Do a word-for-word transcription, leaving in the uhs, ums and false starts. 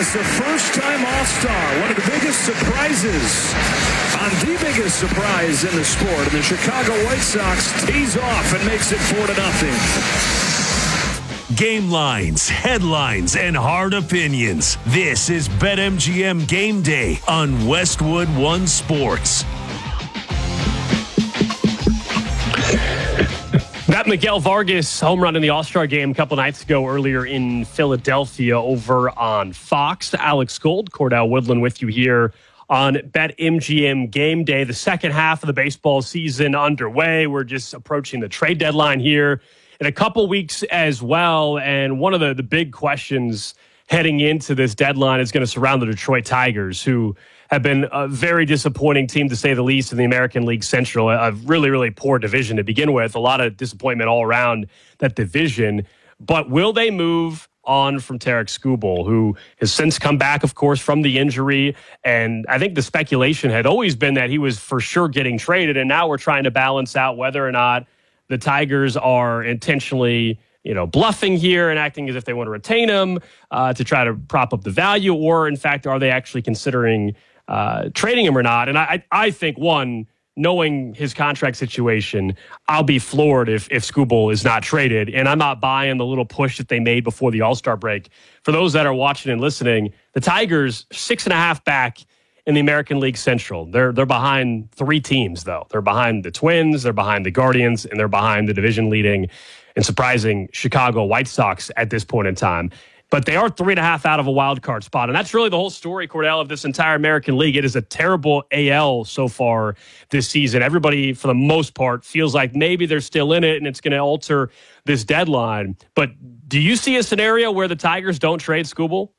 is the first-time All-Star, one of the biggest surprises on the biggest surprise in the sport. And the Chicago White Sox tees off and makes it four to nothing. Game lines, headlines, and hard opinions. This is BetMGM Game Day on Westwood One Sports. That Miguel Vargas home run in the All-Star game a couple nights ago earlier in Philadelphia over on Fox. Alex Gold, Cordell Woodland with you here on BetMGM Game Day. The second half of the baseball season underway. We're just approaching the trade deadline here in a couple weeks as well. And one of the, the big questions heading into this deadline is going to surround the Detroit Tigers, who have been a very disappointing team, to say the least, in the American League Central. A really, really poor division to begin with. A lot of disappointment all around that division. But will they move on from Tarik Skubal, who has since come back, of course, from the injury? And I think the speculation had always been that he was for sure getting traded. And now we're trying to balance out whether or not the Tigers are intentionally, you know, bluffing here and acting as if they want to retain him uh, to try to prop up the value, or in fact, are they actually considering uh, trading him or not? And I, I think, one, knowing his contract situation, I'll be floored if if Skubal is not traded, and I'm not buying the little push that they made before the All-Star break. For those that are watching and listening, the Tigers six and a half back in the American League Central. They're they're behind three teams, though. They're behind the Twins, they're behind the Guardians, and they're behind the division-leading and surprising Chicago White Sox at this point in time. But they are three and a half out of a wild card spot. And that's really the whole story, Cordell, of this entire American League. It is a terrible A L so far this season. Everybody, for the most part, feels like maybe they're still in it and it's going to alter this deadline. But do you see a scenario where the Tigers don't trade Skubal?